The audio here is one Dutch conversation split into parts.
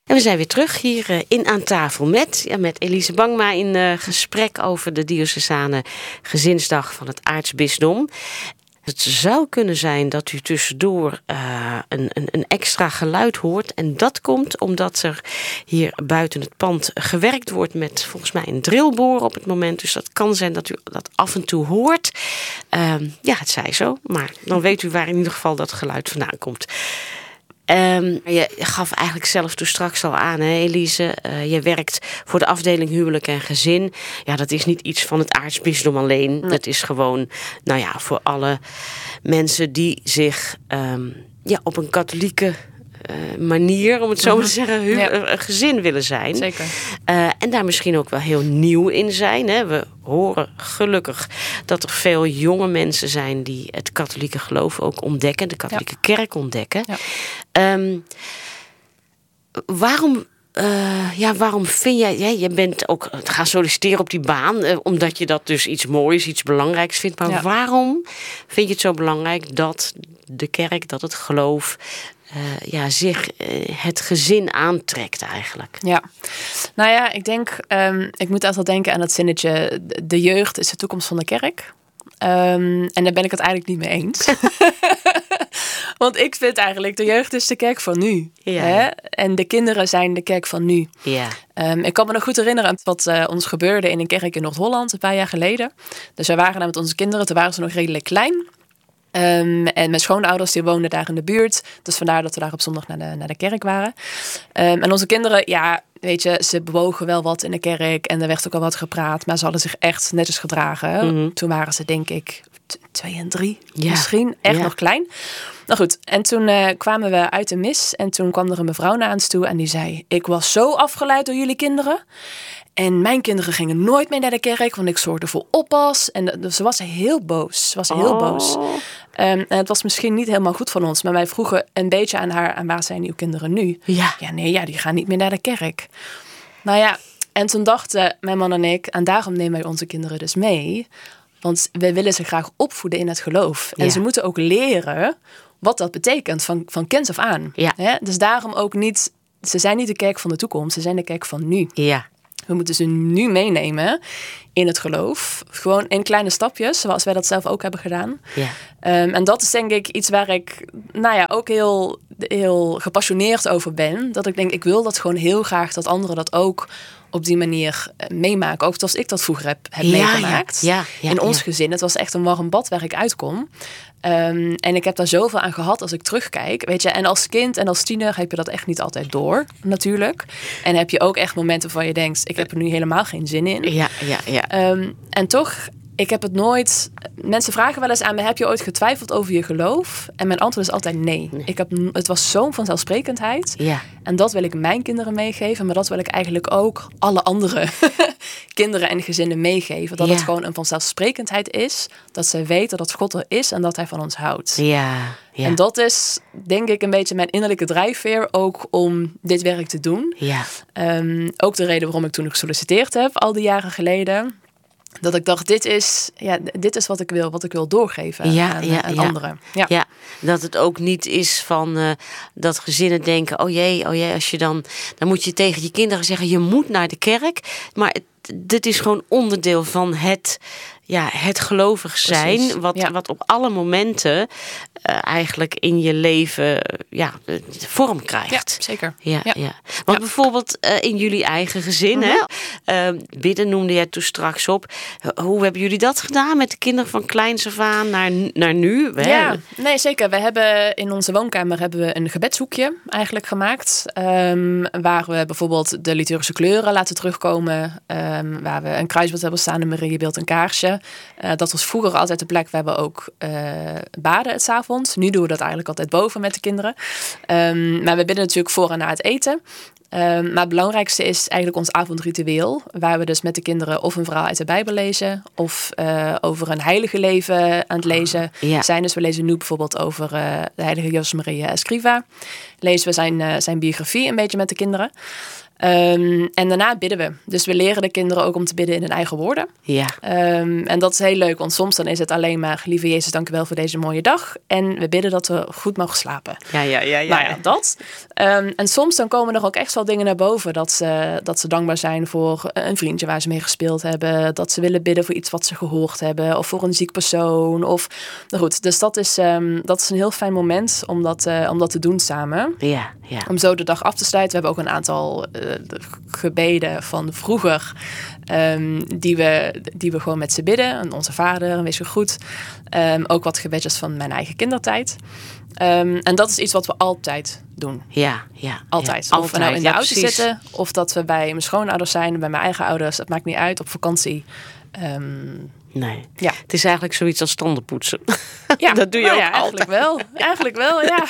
En we zijn weer terug hier in Aan Tafel met Elise Bangma in gesprek over de diocesane gezinsdag van het aartsbisdom. Het zou kunnen zijn dat u tussendoor een extra geluid hoort. En dat komt omdat er hier buiten het pand gewerkt wordt met volgens mij een drillboor op het moment. Dus dat kan zijn dat u dat af en toe hoort. Het zij zo. Maar dan weet u waar in ieder geval dat geluid vandaan komt. Je gaf eigenlijk zelf toen straks al aan, hè, Elise. Je werkt voor de afdeling huwelijk en gezin. Ja, dat is niet iets van het aartsbisdom alleen. Nee. Dat is gewoon, voor alle mensen die zich op een katholieke manier, om het zo maar te zeggen, een gezin willen zijn. Zeker. En daar misschien ook wel heel nieuw in zijn. Hè. We horen gelukkig dat er veel jonge mensen zijn die het katholieke geloof ook ontdekken, de katholieke kerk ontdekken. Ja. Waarom vind jij, je bent ook gaan solliciteren op die baan, omdat je dat dus iets moois, iets belangrijks vindt. Maar waarom vind je het zo belangrijk dat de kerk, dat het geloof zich het gezin aantrekt eigenlijk? Ja, ik denk, ik moet altijd denken aan dat zinnetje, de jeugd is de toekomst van de kerk. En daar ben ik het eigenlijk niet mee eens. Want ik vind eigenlijk, de jeugd is de kerk van nu. Ja. Hè? En de kinderen zijn de kerk van nu. Ja. Ik kan me nog goed herinneren wat ons gebeurde in een kerk in Noord-Holland een paar jaar geleden. Dus wij waren daar met onze kinderen, toen waren ze nog redelijk klein. En mijn schoonouders die woonden daar in de buurt. Dus vandaar dat we daar op zondag naar de kerk waren. En onze kinderen, weet je, ze bewogen wel wat in de kerk. En er werd ook al wat gepraat. Maar ze hadden zich echt netjes gedragen. Mm-hmm. Toen waren ze denk ik 2 en 3 misschien. Echt nog klein. Nou goed, en toen kwamen we uit de mis. En toen kwam er een mevrouw naar ons toe. En die zei, ik was zo afgeleid door jullie kinderen. En mijn kinderen gingen nooit meer naar de kerk, want ik zorgde voor oppas. En ze was heel boos. En het was misschien niet helemaal goed van ons. Maar wij vroegen een beetje aan haar, en waar zijn uw kinderen nu? Die gaan niet meer naar de kerk. En toen dachten mijn man en ik, en daarom nemen wij onze kinderen dus mee. Want wij willen ze graag opvoeden in het geloof. En ze moeten ook leren wat dat betekent van kinds af aan. Ja. Dus daarom ook niet, ze zijn niet de kerk van de toekomst, ze zijn de kerk van nu. Ja. We moeten ze nu meenemen in het geloof. Gewoon in kleine stapjes, zoals wij dat zelf ook hebben gedaan. Ja. En dat is denk ik iets waar ik ook heel, heel gepassioneerd over ben. Dat ik denk, ik wil dat gewoon heel graag dat anderen dat ook op die manier meemaken. Ook zoals ik dat vroeger heb meegemaakt. In ons gezin. Het was echt een warm bad waar ik uitkom. En ik heb daar zoveel aan gehad als ik terugkijk. Weet je, en als kind en als tiener heb je dat echt niet altijd door, natuurlijk. En heb je ook echt momenten waarvan je denkt, ik heb er nu helemaal geen zin in. En toch, ik heb het nooit. Mensen vragen wel eens aan me, heb je ooit getwijfeld over je geloof? En mijn antwoord is altijd nee. Het was zo'n vanzelfsprekendheid. Ja. En dat wil ik mijn kinderen meegeven. Maar dat wil ik eigenlijk ook alle andere kinderen en gezinnen meegeven. Dat het gewoon een vanzelfsprekendheid is. Dat zij weten dat God er is en dat hij van ons houdt. Ja. En dat is, denk ik, een beetje mijn innerlijke drijfveer ook om dit werk te doen. Ja. Ook de reden waarom ik toen gesolliciteerd heb, al die jaren geleden. Dat ik dacht, dit is wat ik wil doorgeven aan anderen. Ja, dat het ook niet is van dat gezinnen denken, oh jee, als je dan moet je tegen je kinderen zeggen, je moet naar de kerk. Maar dit is gewoon onderdeel van het gelovig zijn, wat op alle momenten eigenlijk in je leven vorm krijgt. Ja, zeker. Want bijvoorbeeld in jullie eigen gezin, bidden noemde jij toen straks op. Hoe hebben jullie dat gedaan met de kinderen van kleins af aan naar nu? Ja, nee, zeker. We hebben in onze woonkamer een gebedshoekje eigenlijk gemaakt. Waar we bijvoorbeeld de liturgische kleuren laten terugkomen. Waar we een kruisbeeld hebben staan, een Mariebeeld, een kaarsje. Dat was vroeger altijd de plek waar we ook baden het 's avonds. Nu doen we dat eigenlijk altijd boven met de kinderen. Maar we bidden natuurlijk voor en na het eten. Maar het belangrijkste is eigenlijk ons avondritueel. Waar we dus met de kinderen of een verhaal uit de Bijbel lezen. Of over een heilige leven aan het lezen zijn. Dus we lezen nu bijvoorbeeld over de heilige José Maria Escriva. Lezen we zijn biografie een beetje met de kinderen. En daarna bidden we. Dus we leren de kinderen ook om te bidden in hun eigen woorden. Ja. En dat is heel leuk, want soms dan is het alleen maar... lieve Jezus, dank u wel voor deze mooie dag. En we bidden dat we goed mogen slapen. Ja. Nou ja, dat. En soms dan komen er ook echt wel dingen naar boven. Dat ze dankbaar zijn voor een vriendje waar ze mee gespeeld hebben. Dat ze willen bidden voor iets wat ze gehoord hebben. Of voor een ziek persoon. Nou goed, dus dat is een heel fijn moment om dat te doen samen. Ja. Om zo de dag af te sluiten. We hebben ook een aantal gebeden van vroeger. Die we gewoon met ze bidden. En onze vader, en wees je goed. Ook wat gebedjes van mijn eigen kindertijd. En dat is iets wat we altijd doen. Ja. Altijd. Ja, of we nou in de auto precies. zitten. Of dat we bij mijn schoonouders zijn. Bij mijn eigen ouders. Het maakt niet uit. Op vakantie. Nee. Ja. Het is eigenlijk zoiets als tandenpoetsen. Ja, Dat doe je ook eigenlijk wel. Eigenlijk wel, ja.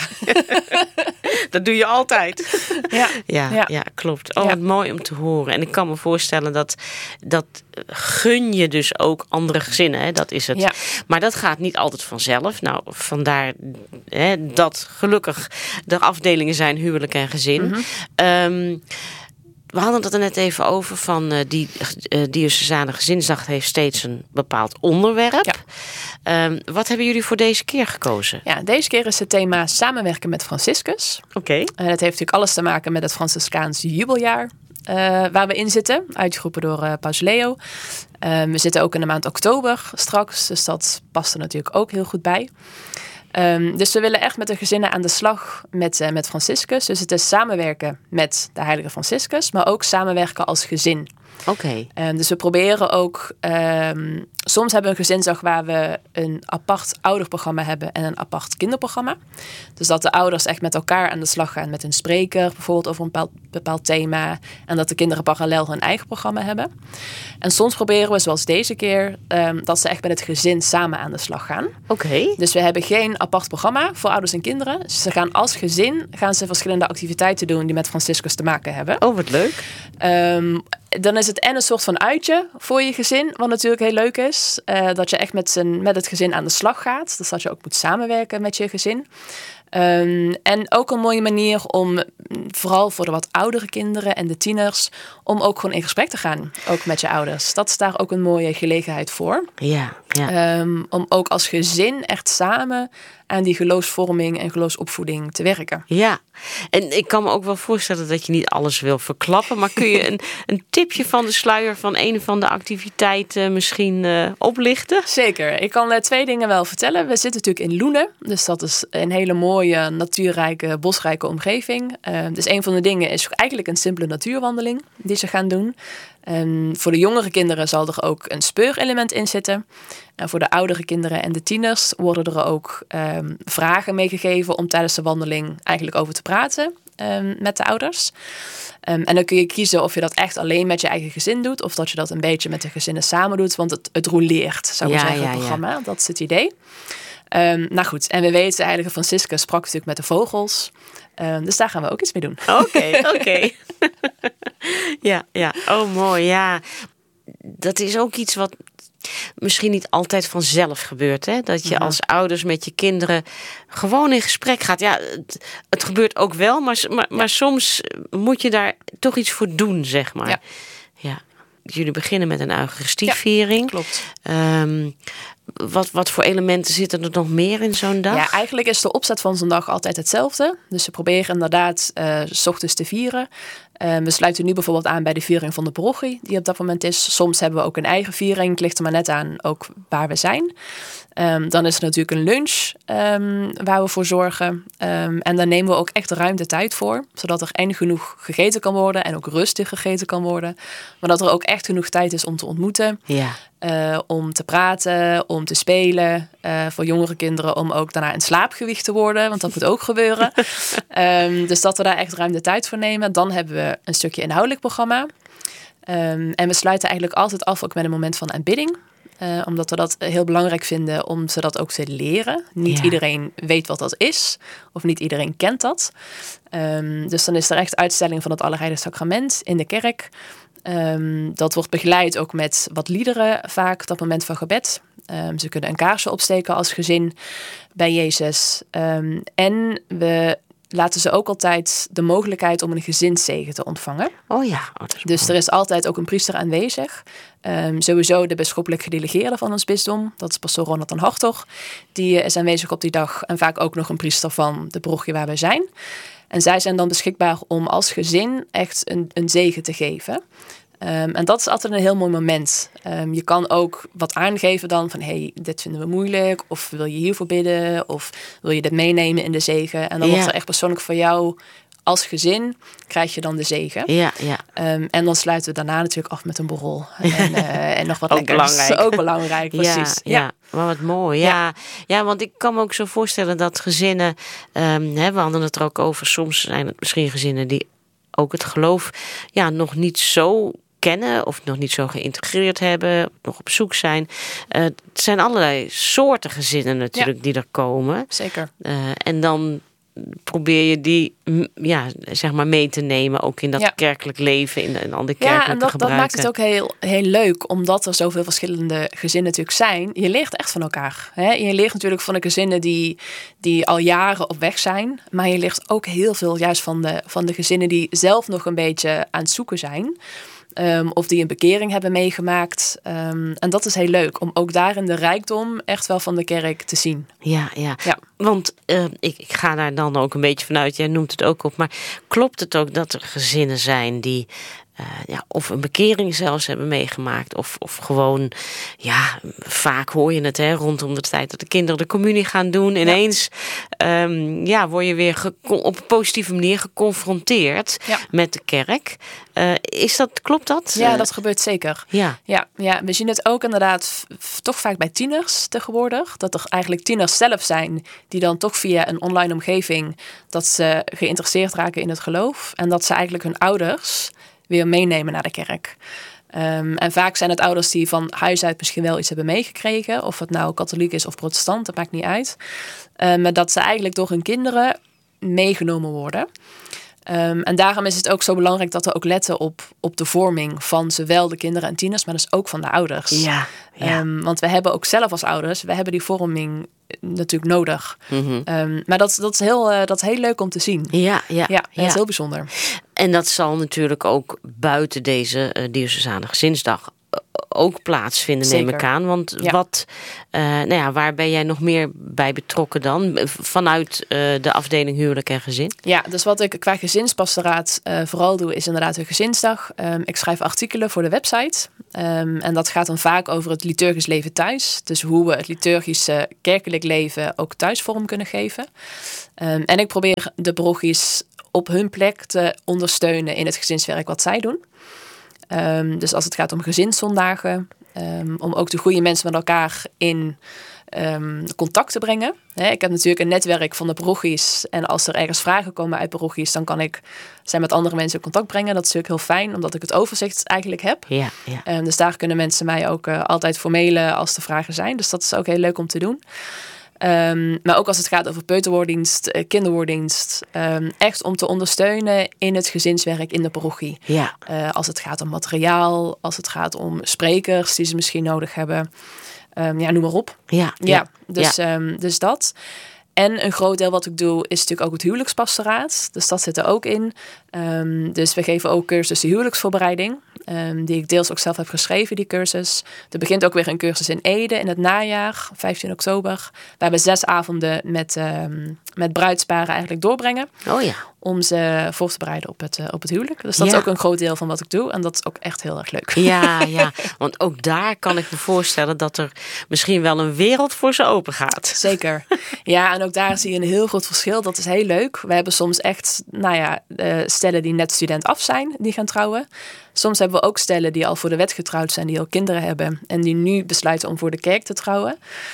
Dat doe je altijd. Ja. Ja, klopt. Wat mooi om te horen. En ik kan me voorstellen dat gun je dus ook andere gezinnen. Hè? Dat is het. Ja. Maar dat gaat niet altijd vanzelf. Nou, vandaar dat gelukkig er afdelingen zijn huwelijk en gezin. Mm-hmm. We hadden het er net even over van die diocesane gezinsdag heeft steeds een bepaald onderwerp. Ja. Wat hebben jullie voor deze keer gekozen? Ja, deze keer is het thema samenwerken met Franciscus. Oké. Dat heeft natuurlijk alles te maken met het Franciscaans jubeljaar. Waar we in zitten, uitgeroepen door Paus Leo. We zitten ook in de maand oktober straks, dus dat past er natuurlijk ook heel goed bij. Dus we willen echt met de gezinnen aan de slag met Franciscus. Dus het is samenwerken met de heilige Franciscus, maar ook samenwerken als gezin. Oké. Dus we proberen ook... soms hebben we een gezinsdag waar we een apart ouderprogramma hebben en een apart kinderprogramma. Dus dat de ouders echt met elkaar aan de slag gaan met een spreker, bijvoorbeeld over een bepaald thema. En dat de kinderen parallel hun eigen programma hebben. En soms proberen we, zoals deze keer, dat ze echt met het gezin samen aan de slag gaan. Oké. Dus we hebben geen apart programma voor ouders en kinderen. Dus ze gaan als gezin verschillende activiteiten doen die met Franciscus te maken hebben. Oh, wat leuk. Dan is het en een soort van uitje voor je gezin, wat natuurlijk heel leuk is. Dat je echt met het gezin aan de slag gaat. Dus dat je ook moet samenwerken met je gezin. En ook een mooie manier om, vooral voor de wat oudere kinderen en de tieners, om ook gewoon in gesprek te gaan, ook met je ouders. Dat is daar ook een mooie gelegenheid voor. Ja. Om ook als gezin echt samen aan die geloofsvorming en geloofsopvoeding te werken. Ja, en ik kan me ook wel voorstellen dat je niet alles wil verklappen, maar kun je een tipje van de sluier van een van de activiteiten misschien oplichten? Zeker. Ik kan 2 dingen wel vertellen. We zitten natuurlijk in Loenen, dus dat is een hele mooie, natuurrijke, bosrijke omgeving. Dus een van de dingen is eigenlijk een simpele natuurwandeling die ze gaan doen. Voor de jongere kinderen zal er ook een speurelement in zitten. En voor de oudere kinderen en de tieners worden er ook vragen meegegeven om tijdens de wandeling eigenlijk over te praten met de ouders. En dan kun je kiezen of je dat echt alleen met je eigen gezin doet, of dat je dat een beetje met de gezinnen samen doet, want het roleert, zou ik zeggen, het programma. Ja. Dat is het idee. Nou goed, en we weten, de heilige Franciscus sprak natuurlijk met de vogels. Dus daar gaan we ook iets mee doen. Oké. Ja. Oh, mooi. Ja, dat is ook iets wat misschien niet altijd vanzelf gebeurt. Hè? Dat je als ouders met je kinderen gewoon in gesprek gaat. Ja, het gebeurt ook wel, maar soms moet je daar toch iets voor doen, zeg maar. Ja. Jullie beginnen met een Eucharistieviering. Ja, klopt. Wat voor elementen zitten er nog meer in zo'n dag? Ja, eigenlijk is de opzet van zo'n dag altijd hetzelfde. Dus we proberen inderdaad 's ochtends te vieren. We sluiten nu bijvoorbeeld aan bij de viering van de parochie, die op dat moment is. Soms hebben we ook een eigen viering. Het ligt er maar net aan ook waar we zijn. Dan is er natuurlijk een lunch waar we voor zorgen. En daar nemen we ook echt ruim de tijd voor. Zodat er genoeg gegeten kan worden en ook rustig gegeten kan worden. Maar dat er ook echt genoeg tijd is om te ontmoeten. Ja. Om te praten, om te spelen. Voor jongere kinderen om ook daarna in slaap gewiegd te worden. Want dat moet ook gebeuren. Dus dat we daar echt ruim de tijd voor nemen. Dan hebben we een stukje inhoudelijk programma. En we sluiten eigenlijk altijd af ook met een moment van aanbidding. Omdat we dat heel belangrijk vinden om ze dat ook te leren. Niet iedereen weet wat dat is. Of niet iedereen kent dat. Dus dan is er echt uitstelling van het Allerheilige Sacrament in de kerk. Dat wordt begeleid ook met wat liederen vaak op dat moment van gebed. Ze kunnen een kaarsje opsteken als gezin bij Jezus. En we laten ze ook altijd de mogelijkheid om een gezinszegen te ontvangen. Oh ja. Dat is Dus mooi. er is altijd ook een priester aanwezig. Sowieso de bisschoppelijk gedelegeerde van ons bisdom. Dat is pastoor Ronald Hartog. Die is aanwezig op die dag. En vaak ook nog een priester van de parochie waar we zijn. En zij zijn dan beschikbaar om als gezin echt een zegen te geven. En dat is altijd een heel mooi moment. Je kan ook wat aangeven dan van... hey, dit vinden we moeilijk. Of wil je hiervoor bidden? Of wil je dit meenemen in de zegen? En dan wordt er echt persoonlijk voor jou... als gezin krijg je dan de zegen. Ja. En dan sluiten we daarna natuurlijk af met een borrel. En nog wat Ook lekkers. belangrijk. Ook belangrijk, precies. Ja. Maar wat mooi. Ja, want ik kan me ook zo voorstellen dat gezinnen... we hadden het er ook over. Soms zijn het misschien gezinnen die ook het geloof... nog niet zo kennen of nog niet zo geïntegreerd hebben, nog op zoek zijn. Het zijn allerlei soorten gezinnen natuurlijk die er komen. Zeker. En dan probeer je die zeg maar mee te nemen, ook in dat kerkelijk leven, in al die kerkelijke gebruiken. Dat maakt het ook heel, heel leuk, omdat er zoveel verschillende gezinnen natuurlijk zijn. Je leert echt van elkaar. Hè? Je leert natuurlijk van de gezinnen die al jaren op weg zijn, maar je leert ook heel veel juist van de gezinnen die zelf nog een beetje aan het zoeken zijn. Of die een bekering hebben meegemaakt. En dat is heel leuk, om ook daarin de rijkdom echt wel van de kerk te zien. Ja. Want ik ga daar dan ook een beetje vanuit, jij noemt het ook op, maar klopt het ook dat er gezinnen zijn die of een bekering zelfs hebben meegemaakt, of gewoon, vaak hoor je het rondom de tijd dat de kinderen de communie gaan doen, ineens word je weer op een positieve manier geconfronteerd met de kerk. Klopt dat? Ja, dat gebeurt zeker. Ja, we zien het ook inderdaad toch vaak bij tieners tegenwoordig. Dat er eigenlijk tieners zelf zijn die dan toch via een online omgeving dat ze geïnteresseerd raken in het geloof. En dat ze eigenlijk hun ouders weer meenemen naar de kerk. En vaak zijn het ouders die van huis uit misschien wel iets hebben meegekregen. Of het nou katholiek is of protestant, dat maakt niet uit. Maar dat ze eigenlijk door hun kinderen meegenomen worden. En daarom is het ook zo belangrijk dat we ook letten op de vorming van zowel de kinderen en tieners, maar dus ook van de ouders. Ja. Want we hebben ook zelf als ouders, we hebben die vorming natuurlijk nodig. Mm-hmm. Maar dat is heel leuk om te zien. Ja. Dat is heel bijzonder. En dat zal natuurlijk ook buiten deze diocesane gezinsdag ook plaatsvinden, neem ik aan. Want waar ben jij nog meer bij betrokken dan? Vanuit de afdeling huwelijk en gezin? Ja, dus wat ik qua gezinspastoraat vooral doe, is inderdaad een gezinsdag. Ik schrijf artikelen voor de website. En dat gaat dan vaak over het liturgisch leven thuis. Dus hoe we het liturgische kerkelijk leven ook thuis vorm kunnen geven. En ik probeer de parochies op hun plek te ondersteunen in het gezinswerk wat zij doen. Dus als het gaat om gezinszondagen, om ook de goede mensen met elkaar in contact te brengen. Ik heb natuurlijk een netwerk van de parochies. En als er ergens vragen komen uit parochies, dan kan ik zij met andere mensen in contact brengen. Dat is natuurlijk heel fijn, omdat ik het overzicht eigenlijk heb. Ja. Dus daar kunnen mensen mij ook altijd voor mailen als er vragen zijn. Dus dat is ook heel leuk om te doen. Maar ook als het gaat over peuterwoorddienst, kinderwoorddienst. Echt om te ondersteunen in het gezinswerk in de parochie. Ja. Als het gaat om materiaal, als het gaat om sprekers die ze misschien nodig hebben. Noem maar op. Dus dat. En een groot deel wat ik doe is natuurlijk ook het huwelijkspastoraat. Dus dat zit er ook in. Dus we geven ook cursussen huwelijksvoorbereiding. Die ik deels ook zelf heb geschreven, die cursus. Er begint ook weer een cursus in Ede in het najaar, 15 oktober. Waar we 6 avonden met bruidsparen eigenlijk doorbrengen. Oh ja. Om ze voor te bereiden op het huwelijk. Dus dat is ook een groot deel van wat ik doe. En dat is ook echt heel erg leuk. Ja. Want ook daar kan ik me voorstellen dat er misschien wel een wereld voor ze open gaat. Zeker. Ja, en ook daar zie je een heel groot verschil. Dat is heel leuk. We hebben soms echt, stellen die net student af zijn, die gaan trouwen. Soms hebben we ook stellen die al voor de wet getrouwd zijn, die al kinderen hebben. En die nu besluiten om voor de kerk te trouwen.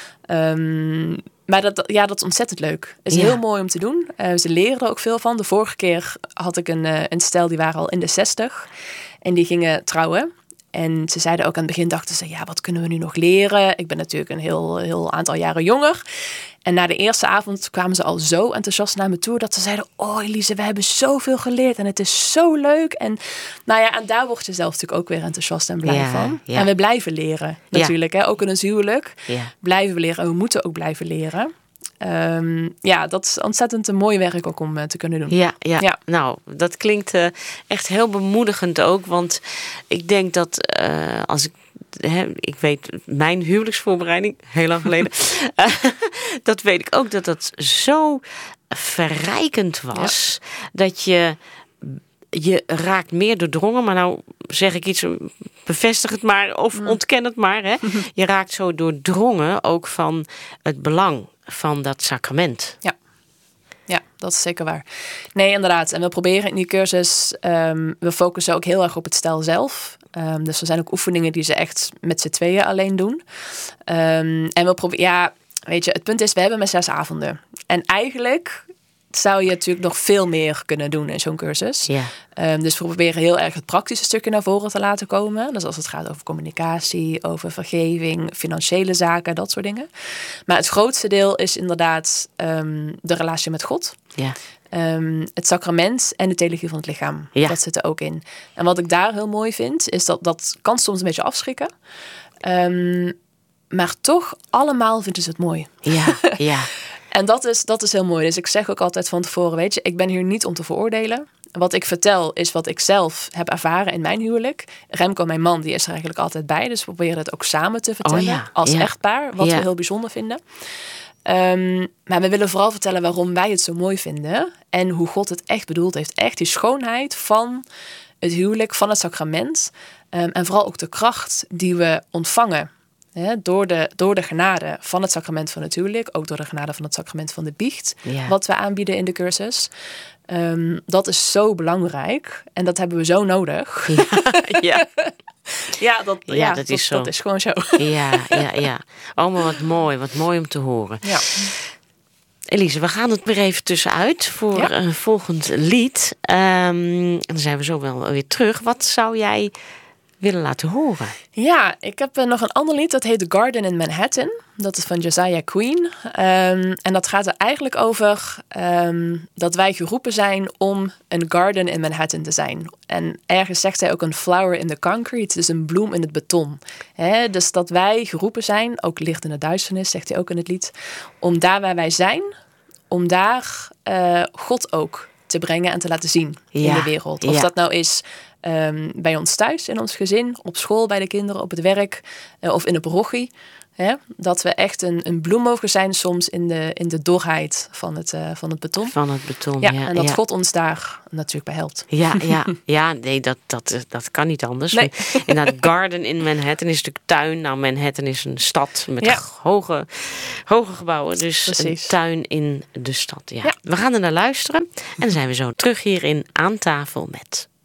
Maar dat is ontzettend leuk. Het is heel mooi om te doen. Ze leren er ook veel van. De vorige keer had ik een stel, die waren al in de 60. En die gingen trouwen. En ze zeiden ook aan het begin, dachten ze, wat kunnen we nu nog leren? Ik ben natuurlijk een heel aantal jaren jonger. En na de eerste avond kwamen ze al zo enthousiast naar me toe, dat ze zeiden, oh Elise, we hebben zoveel geleerd en het is zo leuk. En en daar word je zelf natuurlijk ook weer enthousiast en blij van. Ja. En we blijven leren natuurlijk, ook in ons huwelijk. Blijven we leren en we moeten ook blijven leren. Dat is ontzettend een mooi werk ook om te kunnen doen. Ja. Nou, dat klinkt echt heel bemoedigend ook. Want ik denk dat als ik weet, mijn huwelijksvoorbereiding, heel lang geleden, dat weet ik ook dat zo verrijkend was. Dat je raakt meer doordrongen, maar nou zeg ik iets, bevestig het maar of ontken het maar. Hè? Je raakt zo doordrongen ook van het belang van dat sacrament. Ja, dat is zeker waar. Nee, inderdaad. En we proberen in die cursus, we focussen ook heel erg op het stel zelf. Dus er zijn ook oefeningen die ze echt met z'n tweeën alleen doen. En we proberen, weet je, het punt is, we hebben maar 6 avonden. En eigenlijk zou je natuurlijk nog veel meer kunnen doen in zo'n cursus. Ja. Dus we proberen heel erg het praktische stukje naar voren te laten komen. Dus als het gaat over communicatie, over vergeving, financiële zaken, dat soort dingen. Maar het grootste deel is inderdaad de relatie met God. Ja. Het sacrament en de theologie van het lichaam. Ja. Dat zit er ook in. En wat ik daar heel mooi vind, is dat kan soms een beetje afschrikken. Maar toch, allemaal vinden ze het mooi. Ja. En dat is heel mooi. Dus ik zeg ook altijd van tevoren, weet je, ik ben hier niet om te veroordelen. Wat ik vertel is wat ik zelf heb ervaren in mijn huwelijk. Remco, mijn man, die is er eigenlijk altijd bij. Dus we proberen het ook samen te vertellen als echtpaar. Wat we heel bijzonder vinden. Maar we willen vooral vertellen waarom wij het zo mooi vinden. En hoe God het echt bedoeld heeft. Echt die schoonheid van het huwelijk, van het sacrament. En vooral ook de kracht die we ontvangen. Door de genade van het sacrament van het huwelijk. Ook door de genade van het sacrament van de biecht. Ja. Wat we aanbieden in de cursus. Dat is zo belangrijk. En dat hebben we zo nodig. Dat is gewoon zo. Ja. Oh, maar wat mooi om te horen. Ja. Elise, we gaan het weer even tussenuit voor een volgend lied. En dan zijn we zo wel weer terug. Wat zou jij willen laten horen? Ja, ik heb nog een ander lied. Dat heet The Garden in Manhattan. Dat is van Josiah Queen. En dat gaat er eigenlijk over dat wij geroepen zijn om een garden in Manhattan te zijn. En ergens zegt hij ook een flower in the concrete. Dus een bloem in het beton. Dus dat wij geroepen zijn, ook licht in de duisternis, zegt hij ook in het lied. Om daar waar wij zijn, om daar God ook te brengen en te laten zien in de wereld. Of dat nou is bij ons thuis, in ons gezin, op school, bij de kinderen, op het werk of in een parochie. Dat we echt een bloem mogen zijn soms in de dorheid van het beton. Van het beton, En dat God ons daar natuurlijk bij helpt. Ja, nee, dat kan niet anders. Nee. Inderdaad, Garden in Manhattan is natuurlijk tuin. Nou, Manhattan is een stad met hoge gebouwen. Dus precies. Een tuin in de stad. Ja. We gaan er naar luisteren. En dan zijn we zo terug hier in Aan Tafel met...